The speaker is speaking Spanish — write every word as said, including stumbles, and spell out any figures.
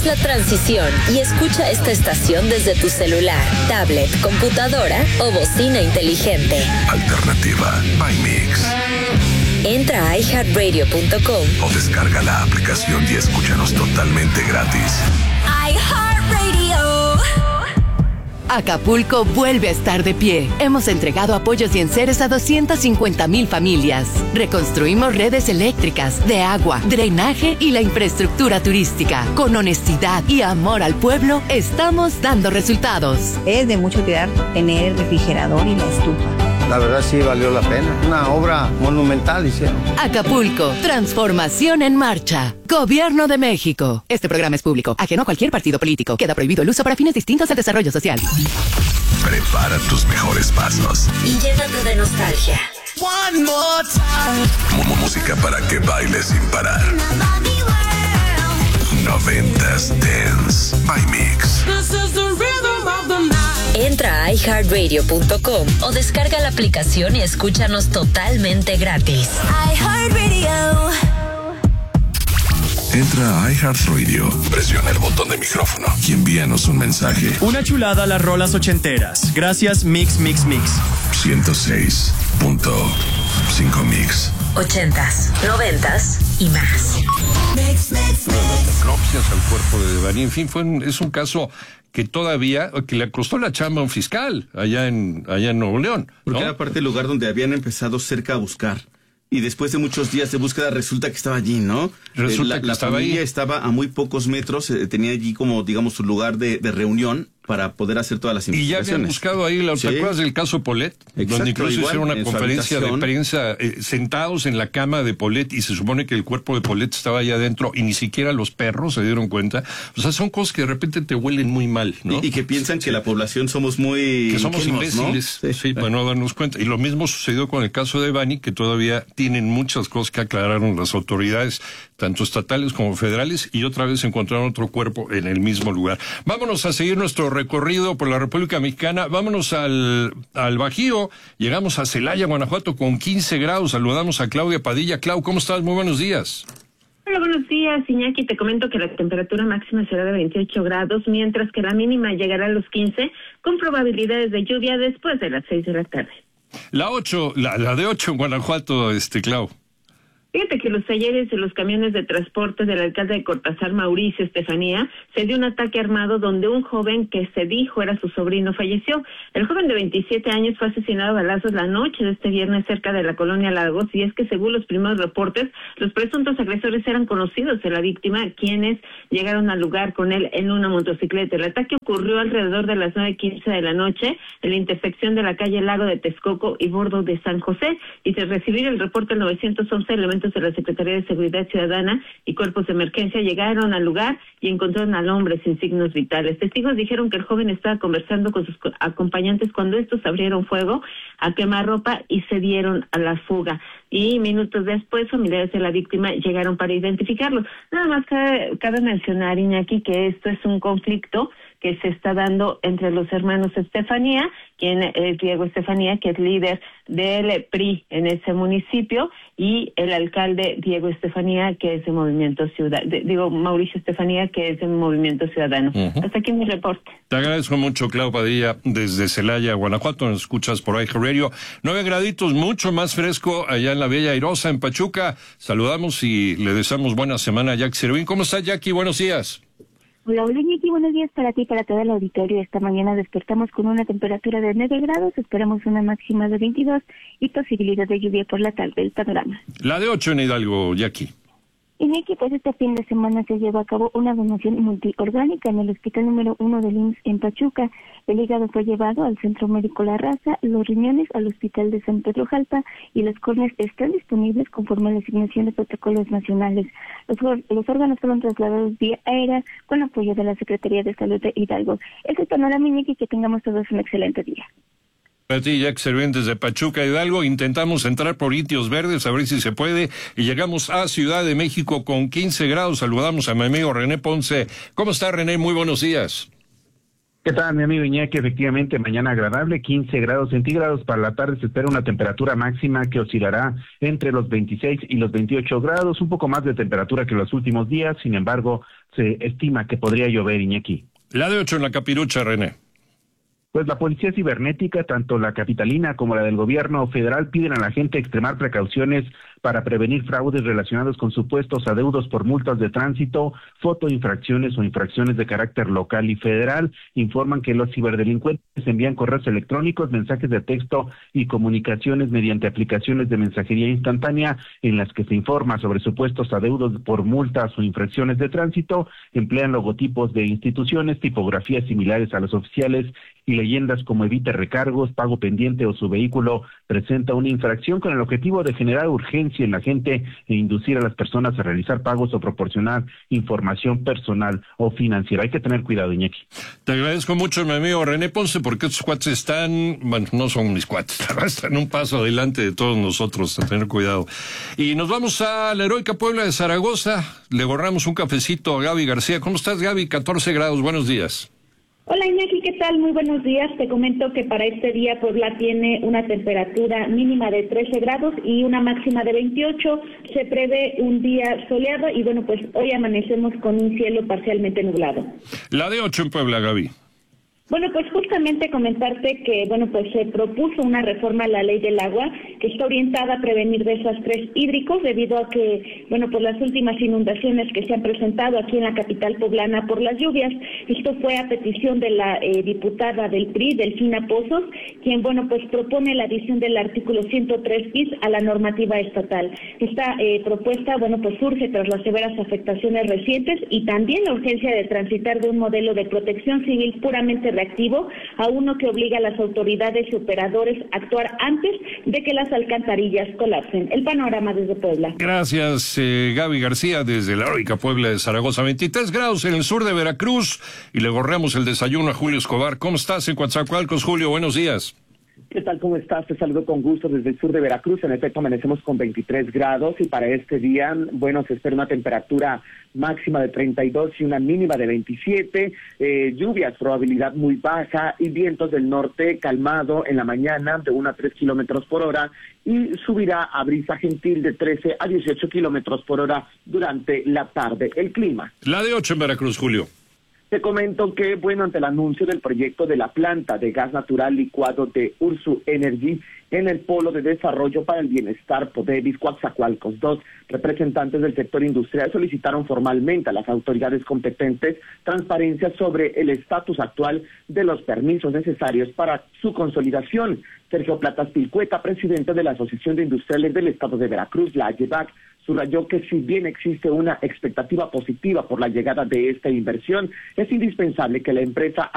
la transición y escucha esta estación desde tu celular, tablet, computadora o bocina inteligente. Alternativa by Mix. Entra a i heart radio punto com o descarga la aplicación y escúchanos totalmente gratis. iHeartRadio. Acapulco vuelve a estar de pie. Hemos entregado apoyos y enseres a doscientas cincuenta mil familias. Reconstruimos redes eléctricas, de agua, drenaje y la infraestructura turística. Con honestidad y amor al pueblo, estamos dando resultados. Es de mucho cuidar tener el refrigerador y la estufa. La verdad sí valió la pena. Una obra monumental hicieron. Acapulco, transformación en marcha. Gobierno de México. Este programa es público, ajeno a cualquier partido político. Queda prohibido el uso para fines distintos al desarrollo social. Prepara tus mejores pasos y llénate de nostalgia. One more time. Como música para que bailes sin parar. Noventas Dance by Mix. Entra a i heart radio punto com o descarga la aplicación y escúchanos totalmente gratis. iHeartRadio. Entra a iHeartRadio, presiona el botón de micrófono y envíanos un mensaje. Una chulada a las rolas ochenteras. Gracias Mix Mix Mix. ciento seis punto cinco Mix. Ochentas, noventas y más. Mix, mix, mix. Necropsias al cuerpo de Devani. En fin, fue un, es un caso que todavía, que le costó la chamba a un fiscal allá en, allá en Nuevo León, ¿no? Porque era parte del lugar donde habían empezado cerca a buscar. Y después de muchos días de búsqueda resulta que estaba allí, ¿no? Resulta eh, la, que la estaba familia ahí. estaba a muy pocos metros, eh, tenía allí como, digamos, su lugar de, de reunión para poder hacer todas las Y ya investigaciones. habían buscado ahí, ¿te Sí. acuerdas del caso Polet? Exacto, donde incluso igual, hicieron una en su conferencia de habitación. prensa eh, sentados en la cama de Polet y se supone que el cuerpo de Polet estaba allá adentro y ni siquiera los perros se dieron cuenta. O sea, son cosas que de repente te huelen muy mal, ¿no? Y, y que piensan que la población somos muy Que somos ingenuos, imbéciles, ¿no? sí, sí, para no darnos cuenta. Y lo mismo sucedió con el caso de Devani, que todavía tienen muchas cosas que aclararon las autoridades, tanto estatales como federales, y otra vez encontraron otro cuerpo en el mismo lugar. Vámonos a seguir nuestro recorrido por la República Mexicana. Vámonos al, al Bajío. Llegamos a Celaya, Guanajuato, con quince grados. Saludamos a Claudia Padilla. Clau, ¿cómo estás? Muy buenos días. Hola, buenos días, Iñaki. Te comento que la temperatura máxima será de veintiocho grados, mientras que la mínima llegará a los quince, con probabilidades de lluvia después de las seis de la tarde. La ocho, la, la de ocho en Guanajuato, este, Clau. Fíjate que los talleres de los camiones de transporte del alcalde de Cortázar, Mauricio Estefanía, se dio un ataque armado donde un joven que se dijo era su sobrino falleció. El joven de veintisiete años fue asesinado a balazos la noche de este viernes cerca de la colonia Lagos, y es que según los primeros reportes, los presuntos agresores eran conocidos de la víctima, quienes llegaron al lugar con él en una motocicleta. El ataque ocurrió alrededor de las nueve quince de la noche en la intersección de la calle Lago de Texcoco y Bordo de San José, y tras recibir el reporte del nueve once, elementos de la Secretaría de Seguridad Ciudadana y cuerpos de emergencia llegaron al lugar y encontraron al hombre sin signos vitales. Testigos dijeron que el joven estaba conversando con sus acompañantes cuando estos abrieron fuego a quemarropa y se dieron a la fuga. Y minutos después, familiares de la víctima llegaron para identificarlo. Nada más cabe, cabe mencionar, Iñaki, que esto es un conflicto que se está dando entre los hermanos Estefanía, quien es Diego Estefanía, que es líder del P R I en ese municipio, y el alcalde Diego Estefanía, que es de Movimiento Ciudadano, digo, Mauricio Estefanía, que es de Movimiento Ciudadano. Uh-huh. Hasta aquí mi reporte. Te agradezco mucho, Clau Padilla, desde Celaya, Guanajuato. Nos escuchas por iHeartRadio. Nueve graditos, mucho más fresco allá en la Bella Airosa, en Pachuca. Saludamos y le deseamos buena semana a Jackie Servín. ¿Cómo está, Jackie? Buenos días. Hola, hola, Iñaki, buenos días para ti y para todo el auditorio. Esta mañana despertamos con una temperatura de nueve grados, esperamos una máxima de veintidós y posibilidad de lluvia por la tarde. El panorama. La de ocho en Hidalgo, Jackie. Iñaki, pues este fin de semana se llevó a cabo una donación multiorgánica en el hospital número uno del I M S S en Pachuca. El hígado fue llevado al Centro Médico La Raza, los riñones al Hospital de San Pedro Jalpa y las córneas están disponibles conforme a la asignación de protocolos nacionales. Los, los órganos fueron trasladados vía aérea con apoyo de la Secretaría de Salud de Hidalgo. Este es el panorama, Iñaki, que tengamos todos un excelente día. Para ti, Jack Servín, desde Pachuca, Hidalgo. Intentamos entrar por Indios Verdes, a ver si se puede, y llegamos a Ciudad de México con quince grados. Saludamos a mi amigo René Ponce. ¿Cómo está, René? Muy buenos días. ¿Qué tal, mi amigo Iñaki? Efectivamente, mañana agradable, quince grados centígrados. Para la tarde se espera una temperatura máxima que oscilará entre los veintiséis y los veintiocho grados, un poco más de temperatura que los últimos días. Sin embargo, se estima que podría llover, Iñaki. La de ocho en la Capirucha, René. Pues la Policía Cibernética, tanto la capitalina como la del gobierno federal, piden a la gente extremar precauciones para prevenir fraudes relacionados con supuestos adeudos por multas de tránsito, fotoinfracciones o infracciones de carácter local y federal. Informan que los ciberdelincuentes envían correos electrónicos, mensajes de texto y comunicaciones mediante aplicaciones de mensajería instantánea en las que se informa sobre supuestos adeudos por multas o infracciones de tránsito. Emplean logotipos de instituciones, tipografías similares a las oficiales y leyendas como evite recargos, pago pendiente o su vehículo presenta una infracción, con el objetivo de generar urgencia en la gente e inducir a las personas a realizar pagos o proporcionar información personal o financiera. Hay que tener cuidado, Iñaki. Te agradezco mucho, mi amigo René Ponce, porque estos cuates están, bueno, no son mis cuates, están un paso adelante de todos nosotros, a tener cuidado. Y nos vamos a la heroica Puebla de Zaragoza, le borramos un cafecito a Gaby García. ¿Cómo estás, Gaby? catorce grados, buenos días. Hola Iñaki, ¿qué tal? Muy buenos días. Te comento que para este día Puebla tiene una temperatura mínima de trece grados y una máxima de veintiocho. Se prevé un día soleado y bueno, pues hoy amanecemos con un cielo parcialmente nublado. La de ocho en Puebla, Gaby. Bueno, pues justamente comentarte que, bueno, pues se propuso una reforma a la ley del agua que está orientada a prevenir desastres hídricos debido a que, bueno, por las últimas inundaciones que se han presentado aquí en la capital poblana por las lluvias. Esto fue a petición de la eh, diputada del P R I, Delfina Pozos, quien, bueno, pues propone la adición del artículo ciento tres bis a la normativa estatal. Esta eh, propuesta, bueno, pues surge tras las severas afectaciones recientes y también la urgencia de transitar de un modelo de protección civil puramente reactivo a uno que obliga a las autoridades y operadores a actuar antes de que las alcantarillas colapsen. El panorama desde Puebla. Gracias, eh, Gaby García, desde la heroica Puebla de Zaragoza. veintitrés grados en el sur de Veracruz y le borramos el desayuno a Julio Escobar. ¿Cómo estás en Coatzacoalcos, Julio? Buenos días. ¿Qué tal? ¿Cómo estás? Te saludo con gusto desde el sur de Veracruz. En efecto, amanecemos con veintitrés grados y para este día, bueno, se espera una temperatura máxima de treinta y dos y una mínima de veintisiete. Eh, lluvias, probabilidad muy baja y vientos del norte calmado en la mañana de uno a tres kilómetros por hora y subirá a brisa gentil de trece a dieciocho kilómetros por hora durante la tarde. El clima. La de ocho en Veracruz, Julio. Te comento que, bueno, ante el anuncio del proyecto de la planta de gas natural licuado de Ursu Energy en el Polo de Desarrollo para el Bienestar Podevis Coatzacoalcos dos, representantes del sector industrial solicitaron formalmente a las autoridades competentes transparencia sobre el estatus actual de los permisos necesarios para su consolidación. Sergio Platas Pilcueta, presidente de la Asociación de Industriales del Estado de Veracruz, la AYEVAC, subrayó que si bien existe una expectativa positiva por la llegada de esta inversión, es indispensable que la empresa